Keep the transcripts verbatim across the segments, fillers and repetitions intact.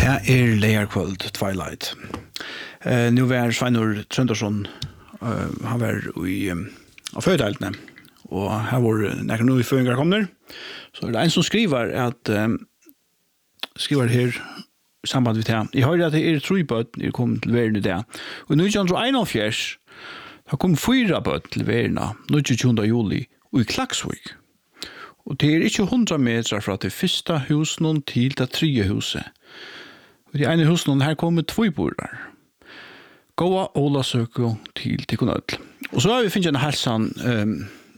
Det er leierkvöld, Twilight. Uh, nu var Sveinur Trøndarsson, uh, han var i um, av fødeiltene, og her var nekker nå i føringer kommer, så er det en som skriver at um, skriver her i samband med det. Jeg hører at det er tre bøtt når det kommer til verden i det. Og nå er det enogfjers, det kom fyra bøtt til verden tjueåtte juli og i Klaksvik. Og det er ikke hundra meter fra det første husen til det tredje huset. Og det ene husen her kommer två border. Gåa Ola søker til Tikonødl. Og så har vi finnet en halsan um,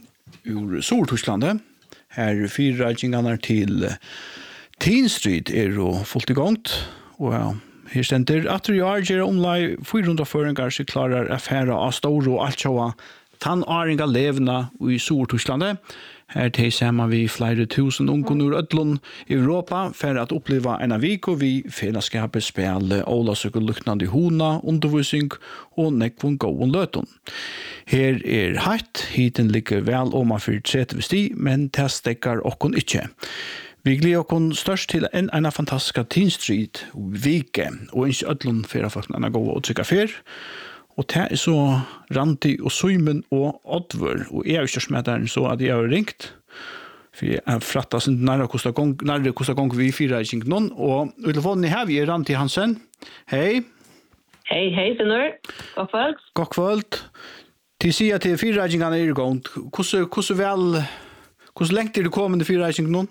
ur Soltorslandet. Her fire reisingene til uh, Teen Street er jo fullt i gongt. Og ja, her stender at vi har gjør omlai fire hundre føringer som klarer affæra av store og alt sjåa tannaringa levna i Soltorslandet. Her til sammen vi flere tusen unge ur Ødlund i Europa for at oppleva en av viko vi fellesskapet spille Ålasøk og luknande hona, undervisning og nekvun gåen løtun. Her er hatt, hiten ligger vel oma for tretti sti, men det stekker okkon ikkje. Vi gleder okkon størst til en, en fantastiska Teen Street vike, og ikke Ødlund for at folk er gode og trykka fer. Og det er så Randi og Søymen og Oddvar, og jeg er ikke smetteren så at jeg har ringt, for jeg har frattet sin nærre kostet gong vi fire i Kinknon, og i telefonen her vi er Randi Hansen. Hei. Hei, hei, Finnur. God kveld. God kveld. Til siden til fire i Kinknon er i gang, hvordan vel, hvordan lengt er det kommende fire i Kinknon?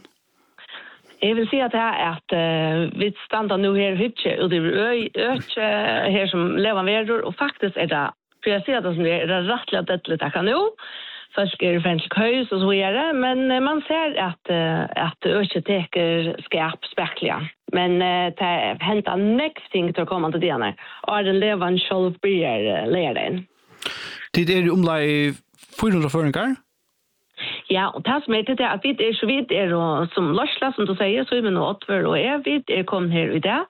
Jeg vil si at det er at uh, vi stander nå her hytje, og det er øk uh, her som lever verder, og faktisk er det, for jeg sier det som det er, det er rettelig at dette litt akkurat nå, først er det fenselig høys og så videre, men uh, man ser at, uh, at øke teker skap spekler. Men uh, det er hentet nekst ting til å komme til denne, og den lever en selv blir uh, læreren. Det er omlai fire hundre føringer? Ja, og det som er det er at vi er så vidt er og, som Lorsla, som du sier, så er vi nå åtver og er vidt er kommet her i det.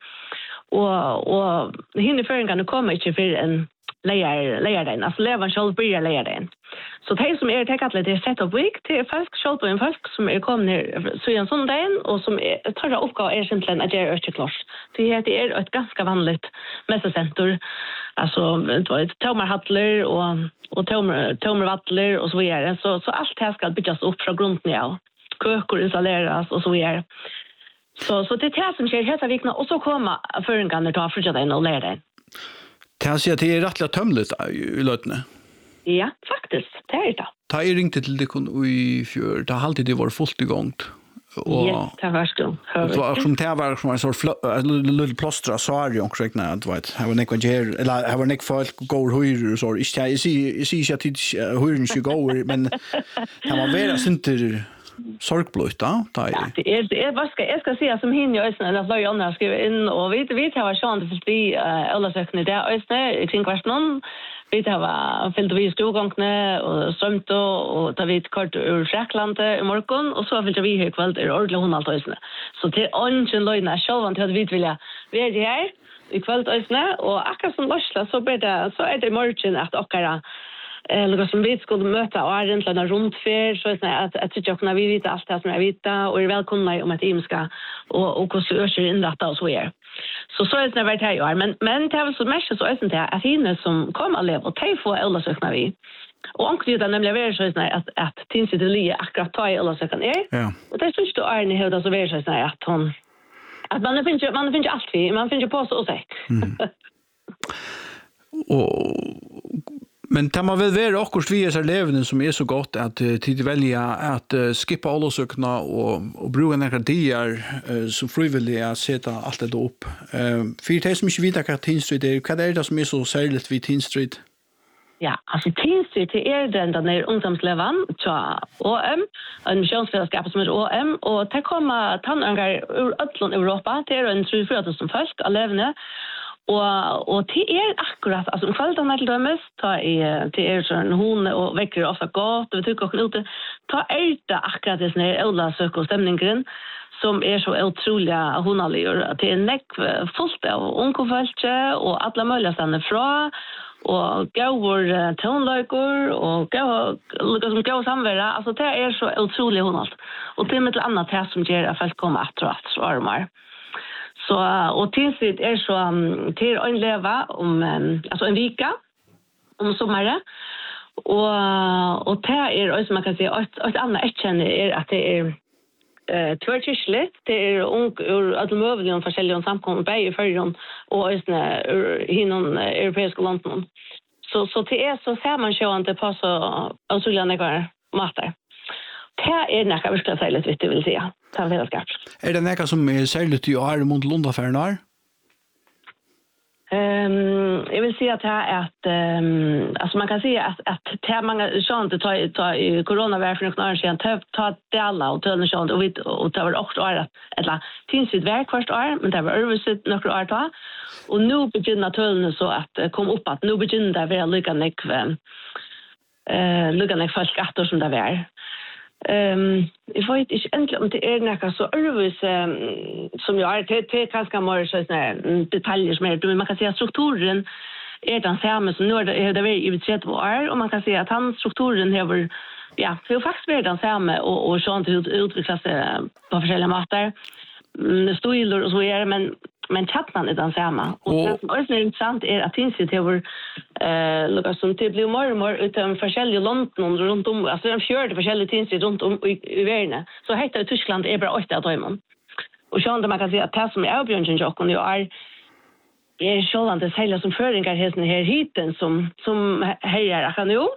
Og, og hinne føringene kommer ikke for en leierdegn, altså lever selv blir leierdegn. Så det som er tekket litt er set up week, det er folk, selv på en folk som er kommet her så en sånn dagen, og som er, tar oppgave er simpelthen at det er ikke klart. Det er et ganske vanlig messesenter, altså tømmerhattler og og tømmervattler og så videre. Så, så alt det skal bygges opp fra grunnen av. Køker installeres og så videre. Så, så det er det som skjer helt av vikene, og så kommer føringene til å flytte den og lære den. Det er å si at det er rettelig tømlet i løtene? Ja, faktisk. Det er det. Da jeg ringte til deg i fjør, da har alltid det vært fullt i gongt. Og, ja, det var skjønt. Det var som det var som en sånn lille plåstra, så er det jo ikke rekna, du vet. Her var nekva gjer, eller her var nekva folk går høyre og så. Jeg sier ikke at høyren ikke går, men det var vera sinter sorgbløyt da. Ja, det er, det er, hva skal jeg skal si, som hinn i Øysten, eller flere andre skriver inn, og vi vet har vært sånn, det fylt vi Øylasøkene i det Øysten, kring hvert noen. Vi har fyllt vi i Storgångene og strømt og da vi kort ur Freklandet i morgen, og så fyllt vi her i kveld i ordentlig hundaltøysene. Så til ånden løgene selv til at vi vil være her i kveld øysene, og akkurat som Lorsla så, det, så er det i morgen at dere eller som vi skulle møte og er egentlig en rundfer, så at jeg tror ikke vi vet alt det som jeg vet, og er velkomne om et imenska og, og hvordan øker innrettet og så gjør. Så så er det vært her jo er, men, men det er vel så mest så er det at henne som kommer å leve, og de får Øylasøkene vi. Og omkring det nemlig være sånn at, at Tinsi til Lie akkurat tar i Øylasøkene er, ja. Og det er sånn at Arne høyde så være sånn at hun, at man finner, man finner alt vi, man finner på så og sekk. Mm. og Men det må vel være akkurat vi er levende som er så godt at uh, tid velger at uh, skippa Ålåsøkene og, og bruke noen dier uh, som frivillig er sette alt det opp. Uh, for de som ikke vet hva Teen Street er, hva er det som er så særlig ved Teen Street? Ja, altså Teen Street er den der er ungdomsleven til O M, en misjonsfellesskap som er O M, og det kommer tannønger ur Ødlund Europa, det er en trettifire tusen folk av levende, Og, og det er akkurat, altså om kvelden er til dømes, ta i, til er sånn hone og vekker ofte godt, og vi tykker åkken ute, ta er det akkurat det som er Øylasøk og stemningen, som er så utrolig honalig, det er nekk fullt av unge folk, og alle mulige stedene fra, og gauer tonløyker, og gauer samvære, altså det er så utrolig honalt. Og det er med til annet det som gjør at folk kommer etter og etter og armer. Så och tills är så um, till en leva om um, alltså en vecka om sommaren. Och och det är som man kan säga ett ett annat ett känner är att det är eh tvärkyrkligt, det är ung ur alla möjliga olika samkomna bäge förrån och ösna inom europeiska länderna. Så så det är så ser man ju inte på så alltså några matar. Det är näka vi ska säga lite vitt vill säga. Ta väl skarpt. Är det näka som är särskilt i år mot Lundaffären? Ehm jag vill säga att det är att um, alltså man kan säga att att det är många chans att ta ta coronaviruset när sen ta ta det alla och ta chans och vi och det var också år eller tills det verk först år men det var översitt några år ta och nu börjar tullen så att kom upp att nu börjar det vara lika mycket eh lika mycket folk att som det var. Ehm jag vet inte egentligen om det är några så övervis um, som jag är det det kanske mer så såna detaljer som är man kan säga strukturen är den samma som nu är det det i beträtt var och man kan säga att han strukturen har ja det är faktiskt är den samma och och sånt ut utvecklas på olika matar mm, stoiler och så är men men chatten är den samma och det som är intressant är att tinsit över eh Lucas som det blir mer och mer utan olika länder runt om alltså en fjärde olika tinsit runt om i, i världen så heter Tyskland är bara åtta drömmar och så man kan säga att det som är avbjörnsen jag och är är själva det hela som föringar hästen här hiten som som hejar kan ju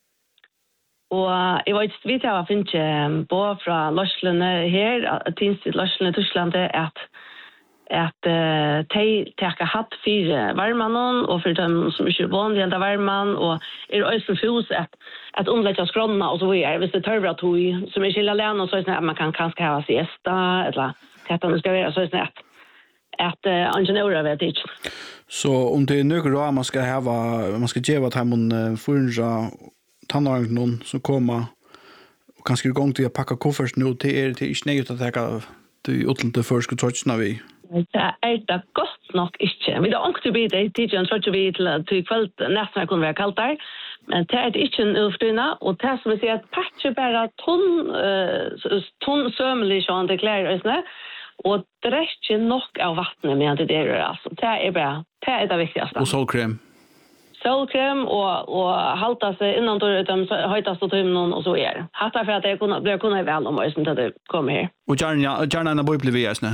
och jag vet vi tar finns på från Loslene här tinsit Loslene Tyskland är att att eh te täcka hatt för värman och för dem som är vanliga där värman och är östra hus att att omlägga skronna och så vidare. Visst det törvra tog som är skilla län och så är man kan kanske ha siesta eller att det ska vara så snett att uh, ingenjörer vet inte. Så om det är några man ska ha man ska ge vad han förra tandläkaren någon som kommer och kanske igång till att packa koffers nu till är till inte nöjt att ta det utlända förskottsna vi. Det är det gott nog inte. Vi har också bit det tidigare så att vi till till kväll nästan kunde vara kallt där. Men det är inte en överstuna och det som vi ser att patcha bara ton ton sömlig så det klär oss nä och dräcker nog av vattnet med det där alltså. Det är bra. Det är det viktigaste. Och solkräm. Solkräm och och hålla sig innan då utan höjtas och tummen och så är. Hatta för att det kunna bli kunna väl om oss inte det kommer här. Och gärna gärna en boy blir vi nästan.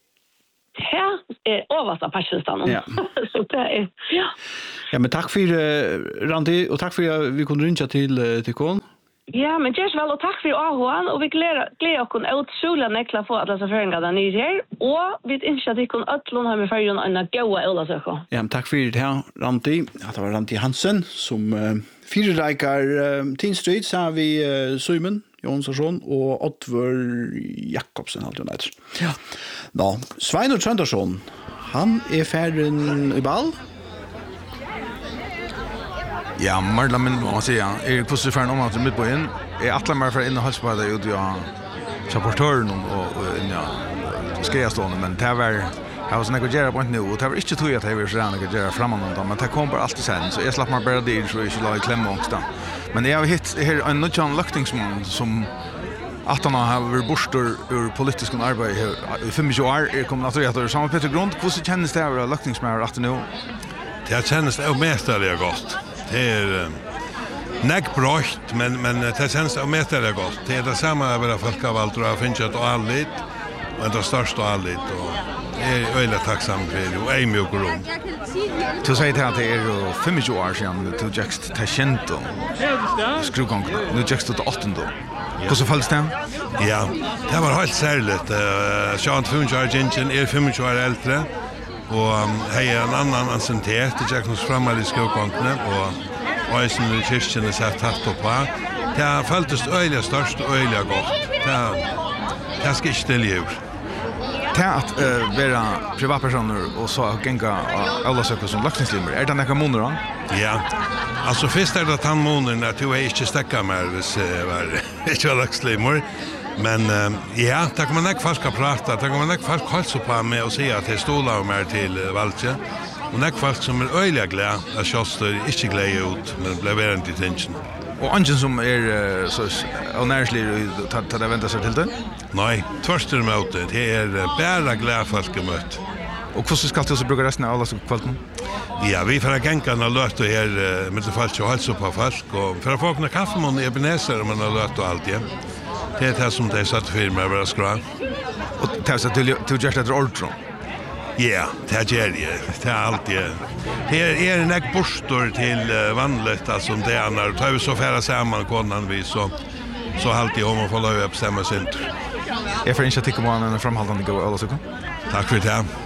Ja, är översta passionen. Ja. Så det är ja. Ja, men tack för uh, Randi och tack för att vi kunde ringa till uh, till kon. Ja, men just väl och tack för Ahoan och vi gläder gläder oss ut solen nekla för att läsa föringar där ni här och vi önskar att vi kan öllon ha med färjan en goda öllasöka. Ja, men tack för det här Randi. Ja, det var Randi Hansen som uh, fyra rikar uh, Teen Street så har vi uh, Simon Jonsson och Ottvar Jakobsen allt och där. Ja. Nå, Sveinur Trøndarsson, han är färden i ball. Ja, Marla, men vad säger jag? Är det färden om att mitt på in? Är alla mer för in och halsbada ut ja supportören och och ja ska jag stå men det var jag var snägga göra på nu och det var inte tror jag att det var så där göra framåt någon men det kom bara alltid sen så jag slapp mig bara det så jag skulle la i klämma också. Men jag har hit här en nutjan lucktingsman som att han har varit borstor ur politisk arbete här i fem år är kommer att göra samma Peter Grund hur så känns det att lucktingsman att nu det känns det mästerligt gott. Det är näckbrott men men det känns det mästerligt gott. Det är det samma över folkavalt och finns att allit och det största allit och är öle tacksam för och är mycket runt. Du säger att det är fem år sedan du just Tashento. Skrugång. Nu just till åttonde. Hur så falls det? Ja, det var helt särskilt. Eh Sean Funch Argentin är fem år äldre och hej en annan anciennitet det jag kan framma i skrugången och och sen kyrkan är satt tätt upp va. Det fältest öle störst öle gott. Det det ska inte leva. Det att uh, vara privatpersoner och så gänga alla saker som laxningslimmer. Är det några månader då? Ja. Alltså först är det att han månader att jag inte stäcka mer hvis var inte laxningslimmer. Men uh, ja, det kan man inte fast prata. Det kan man inte fast hålla på med och säga att det stolar mer till uh, Valche. Och det folk som är öliga glada att Sjöster inte glada ut men blev inte tension. Och ungen som är så och närslig att det väntar sig till det? Nej, tvärstor mot det. Det är bara glada folk mött. Och hur ska du så bruka resten av alla så kvällen? Ja, vi får gänga när löt och här med det fallet och hälsa på folk och för att få några kaffe med Ebenezer men har löt och allt, ja. Det är det som det är satt för mig bara skra. Och det är så till till just det ordron. Ja, det är det. Det är allt det. Det är en ek borstor till vanligt alltså det är när tar vi så färra samman konan vi så så alltid om att få lov att bestämma sig. Jag får inte tycka om en framhållande gå eller så. Tack för det.